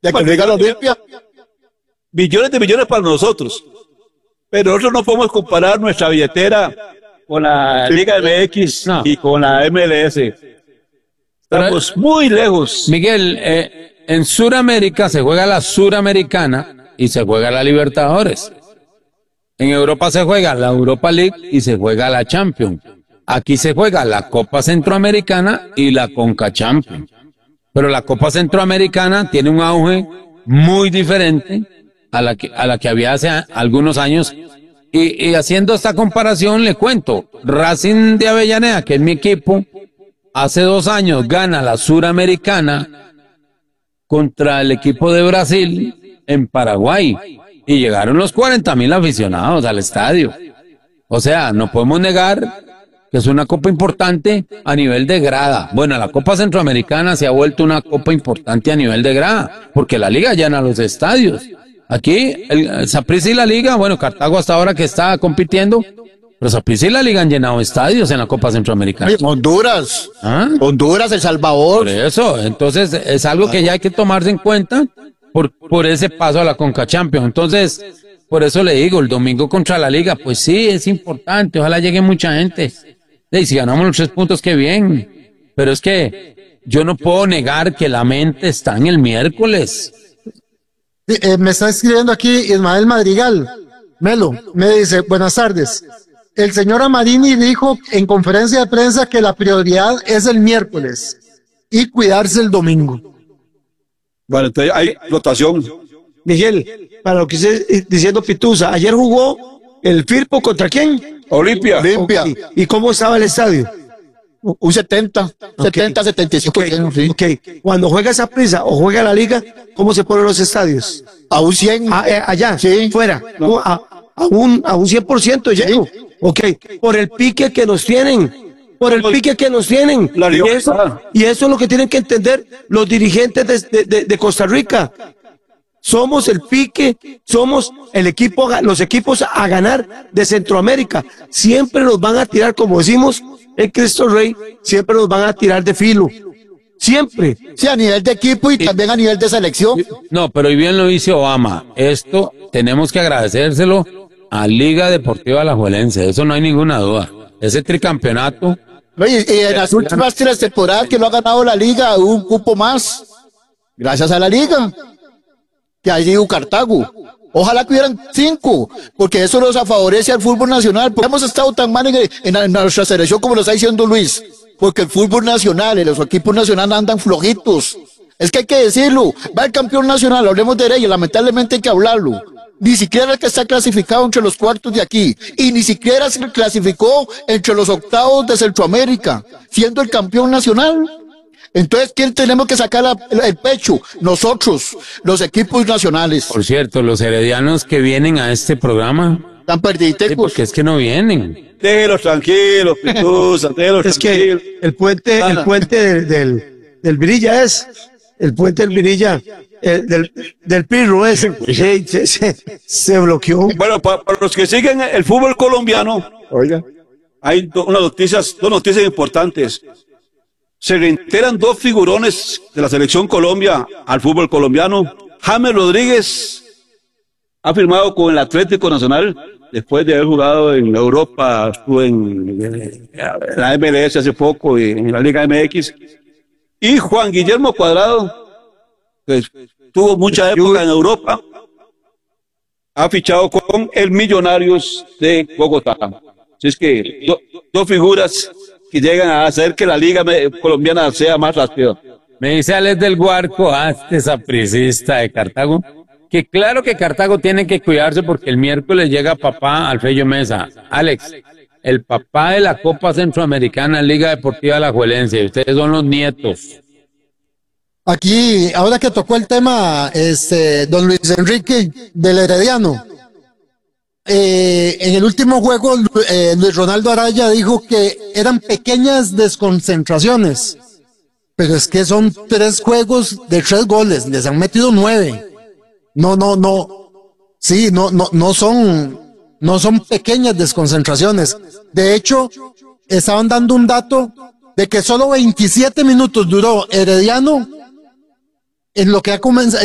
De que diga la Olimpia. Millones de millones para nosotros. Pero nosotros no podemos comparar nuestra billetera con la Liga MX y con la MLS. Estamos muy lejos. Miguel, en Sudamérica se juega la Suramericana y se juega la Libertadores. En Europa se juega la Europa League y se juega la Champions. Aquí se juega la Copa Centroamericana y la Conca Champions. Pero la Copa Centroamericana tiene un auge muy diferente a la que había hace algunos años. Y haciendo esta comparación, le cuento, Racing de Avellaneda, que es mi equipo, hace 2 años gana la Suramericana contra el equipo de Brasil en Paraguay. Y llegaron los 40,000 aficionados al estadio. O sea, no podemos negar que es una copa importante a nivel de grada. Bueno, la Copa Centroamericana se ha vuelto una copa importante a nivel de grada, porque la liga llena los estadios. Aquí, el Saprissa y la liga, bueno, Cartago hasta ahora que está compitiendo, pero Saprissa y la liga han llenado estadios en la Copa Centroamericana. Honduras. ¿Ah? Honduras, El Salvador. Por eso, entonces es algo que ya hay que tomarse en cuenta por ese paso a la Conca Champions. Entonces, por eso le digo, el domingo contra la liga, pues sí, es importante, ojalá llegue mucha gente. Y si ganamos los 3 puntos, qué bien. Pero es que yo no puedo negar que la mente está en el miércoles. Me está escribiendo aquí Ismael Madrigal. Melo, me dice, buenas tardes. El señor Amarini dijo en conferencia de prensa que la prioridad es el miércoles y cuidarse el domingo. Bueno, entonces hay rotación. Miguel, para lo que esté diciendo Pituza, ayer jugó el Firpo ¿contra quién? Olimpia. Okay. ¿Y cómo estaba el estadio? Un 70, okay. 75%. Sí. Ok, cuando juega Saprissa o juega la liga, ¿cómo se ponen los estadios? A un 100. Allá, sí. Fuera. No, a un 100% llego. Sí. Ok, por el pique que nos tienen. Y eso es lo que tienen que entender los dirigentes de Costa Rica. Somos el pique, somos los equipos a ganar de Centroamérica. Siempre nos van a tirar, como decimos en Cristo Rey, siempre nos van a tirar de filo. Siempre. Sí, a nivel de equipo y también a nivel de selección. No, pero y bien lo dice Obama. Esto tenemos que agradecérselo a Liga Deportiva Alajuelense. Eso no hay ninguna duda. Ese tricampeonato. Y en las últimas 3 temporadas que lo ha ganado la liga, un cupo más. Gracias a la liga. Que ha sido Cartago. Ojalá que hubieran 5, porque eso nos favorece al fútbol nacional. Porque hemos estado tan mal en nuestra selección como lo está diciendo Luis. Porque el fútbol nacional y los equipos nacionales andan flojitos. Es que hay que decirlo. Va el campeón nacional, hablemos de ello, lamentablemente hay que hablarlo. Ni siquiera el que está clasificado entre los cuartos de aquí. Y ni siquiera se clasificó entre los octavos de Centroamérica, siendo el campeón nacional. Entonces, ¿quién tenemos que sacar el pecho? Nosotros, los equipos nacionales. Por cierto, los heredianos que vienen a este programa están perdidos. Sí, porque es que no vienen. Déjenlos tranquilos, Pituza, déjenlos tranquilos. Que el puente del Virilla es, el puente del Virilla, del Pirro es, se bloqueó. Bueno, para los que siguen el fútbol colombiano, oiga, hay dos noticias importantes. Se reintegran 2 figurones de la selección Colombia al fútbol colombiano. James Rodríguez ha firmado con el Atlético Nacional después de haber jugado en Europa, estuvo en la MLS hace poco y en la Liga MX. Y Juan Guillermo Cuadrado, que tuvo mucha época en Europa, ha fichado con el Millonarios de Bogotá. Así es que 2 figuras que llegan a hacer que la liga colombiana sea más rápida. Me dice Alex del Guarco, este sapricista de Cartago, que claro que Cartago tiene que cuidarse porque el miércoles llega papá Alfredo Mesa. Alex, el papá de la Copa Centroamericana Liga Deportiva Alajuelense, ustedes son los nietos. Aquí, ahora que tocó el tema, don Luis Enrique del Herediano, en el último juego, Luis Ronaldo Araya dijo que eran pequeñas desconcentraciones, pero es que son 3 juegos de 3 goles, les han metido 9. No son pequeñas desconcentraciones. De hecho, estaban dando un dato de que solo 27 minutos duró Herediano en lo que ha comenzado.